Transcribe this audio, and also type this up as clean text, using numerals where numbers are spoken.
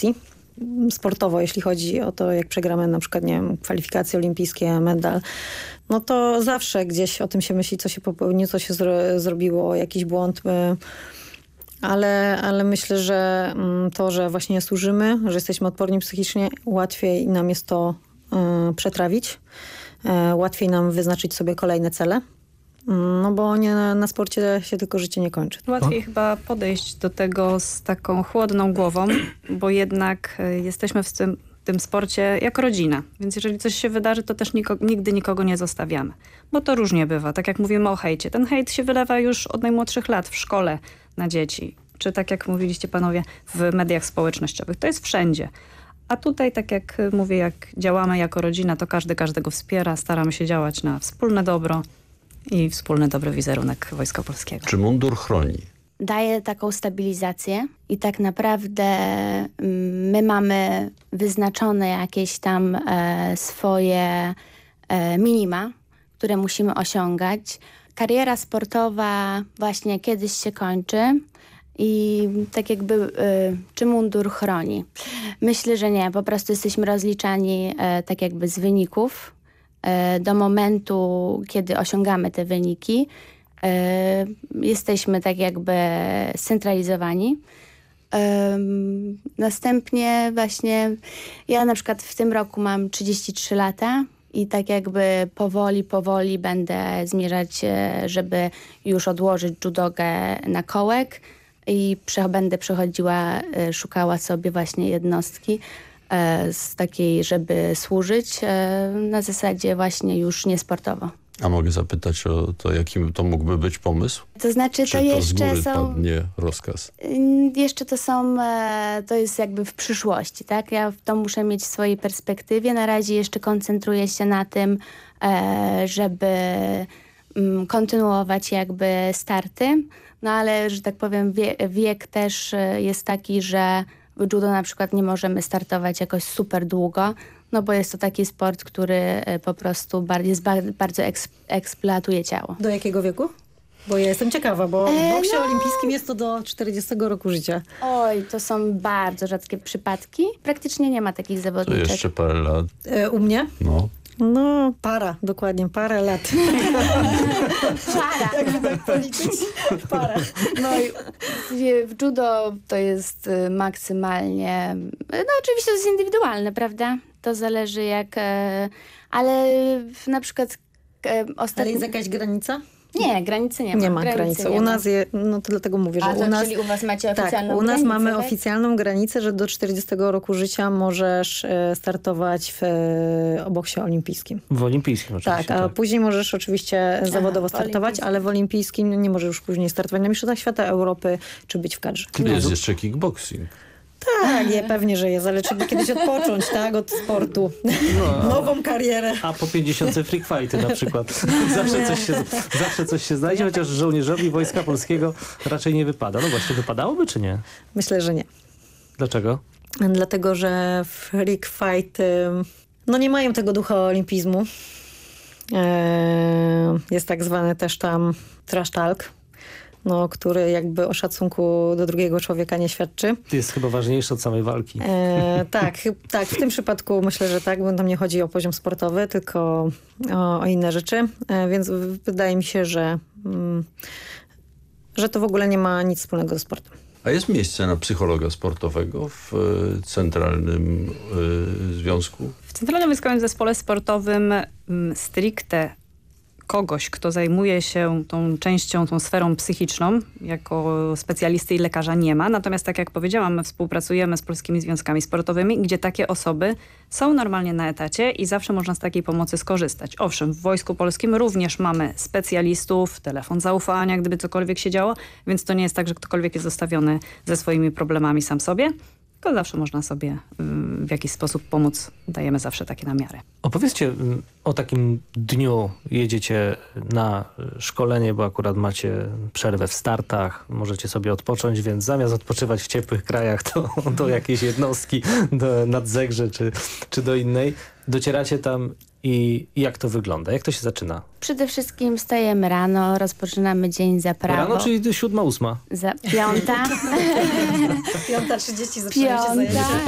satysfakcji sportowo, jeśli chodzi o to, jak przegramy na przykład, nie wiem, kwalifikacje olimpijskie, medal, no to zawsze gdzieś o tym się myśli, co się popełniło, co się zrobiło, jakiś błąd. Ale myślę, że to, że właśnie służymy, że jesteśmy odporni psychicznie, łatwiej nam jest to przetrawić. Łatwiej nam wyznaczyć sobie kolejne cele. No bo nie, na sporcie się tylko życie nie kończy. Łatwiej chyba podejść do tego z taką chłodną głową, bo jednak jesteśmy w tym sporcie jako rodzina. Więc jeżeli coś się wydarzy, to też nigdy nikogo nie zostawiamy. Bo to różnie bywa. Tak jak mówimy o hejcie. Ten hejt się wylewa już od najmłodszych lat w szkole na dzieci. Czy tak jak mówiliście panowie, w mediach społecznościowych. To jest wszędzie. A tutaj, tak jak mówię, jak działamy jako rodzina, to każdy każdego wspiera. Staramy się działać na wspólne dobro i wspólny dobry wizerunek Wojska Polskiego. Czy mundur chroni? Daje taką stabilizację i tak naprawdę my mamy wyznaczone jakieś tam swoje minima, które musimy osiągać. Kariera sportowa właśnie kiedyś się kończy i tak jakby czy mundur chroni? Myślę, że nie. Po prostu jesteśmy rozliczani tak jakby z wyników do momentu, kiedy osiągamy te wyniki. Jesteśmy tak jakby scentralizowani. Następnie właśnie ja na przykład w tym roku mam 33 lata i tak jakby powoli będę zmierzać, żeby już odłożyć judogę na kołek i będę przechodziła, szukała sobie właśnie jednostki z takiej, żeby służyć na zasadzie właśnie już niesportowo. A mogę zapytać o to, jaki to mógłby być pomysł? To znaczy, Czy to to jeszcze z góry są... padnie rozkaz? Jeszcze to jest jakby w przyszłości, tak? Ja to muszę mieć w swojej perspektywie. Na razie jeszcze koncentruję się na tym, żeby kontynuować jakby starty. No ale, że tak powiem, wiek też jest taki, że w judo na przykład nie możemy startować jakoś super długo, no bo jest to taki sport, który po prostu bardzo eksploatuje ciało. Do jakiego wieku? Bo ja jestem ciekawa, bo w boksie olimpijskim jest to do 40 roku życia. Oj, to są bardzo rzadkie przypadki. Praktycznie nie ma takich To zawodniczek. jeszcze parę lat. U mnie? No. No, dokładnie, parę lat. Para. Jak tak policzyć? Parę. No i w judo to jest maksymalnie... No oczywiście to jest indywidualne, prawda? To zależy jak... Ale na przykład Ale ostatnio... jest jakaś granica? Nie, granicy nie ma. Nie ma granicy. U nas no to dlatego mówię, że u nas... Czyli u was macie oficjalną tak, u nas granicę, mamy tak? oficjalną granicę, że do 40 roku życia możesz startować w boksie olimpijskim. W olimpijskim oczywiście. Tak, a później możesz oczywiście zawodowo w startować, olimpijskim. ale w olimpijskim nie możesz już później startować na Mistrzostwach Świata, Europy czy być w kadrze. Jest jeszcze kickboxing. Tak, pewnie, że jest, ale trzeba kiedyś odpocząć, tak, od sportu. Nową karierę. A po 50 freak fighty na przykład. Zawsze coś się znajdzie, chociaż żołnierzowi Wojska Polskiego raczej nie wypada. No właśnie, wypadałoby czy nie? Myślę, że nie. Dlaczego? Dlatego, że freak fight no nie mają tego ducha olimpizmu. Jest tak zwany też tam trash talk, no, który jakby o szacunku do drugiego człowieka nie świadczy. Jest chyba ważniejsze od samej walki. Tak, w tym przypadku myślę, że tak, bo tam nie chodzi o poziom sportowy, tylko o inne rzeczy, więc wydaje mi się, że to w ogóle nie ma nic wspólnego ze sportem. A jest miejsce na psychologa sportowego w Centralnym Związku? W Centralnym Wojskowym Zespole Sportowym stricte kogoś, kto zajmuje się tą częścią, tą sferą psychiczną, jako specjalisty i lekarza nie ma. Natomiast tak jak powiedziałam, my współpracujemy z polskimi związkami sportowymi, gdzie takie osoby są normalnie na etacie i zawsze można z takiej pomocy skorzystać. Owszem, w Wojsku Polskim również mamy specjalistów, telefon zaufania, gdyby cokolwiek się działo, więc to nie jest tak, że ktokolwiek jest zostawiony ze swoimi problemami sam sobie, tylko zawsze można sobie w jakiś sposób pomóc. Dajemy zawsze takie namiary. Opowiedzcie o takim dniu. Jedziecie na szkolenie, bo akurat macie przerwę w startach. Możecie sobie odpocząć, więc zamiast odpoczywać w ciepłych krajach, to do jakiejś jednostki, nad Zegrze czy do innej. Docieracie tam i jak to wygląda? Jak to się zaczyna? Przede wszystkim wstajemy rano, rozpoczynamy dzień za prawo. Rano, czyli 7:00, 8:00? Za 5:00. 5:30 zaczynają się zajęcia.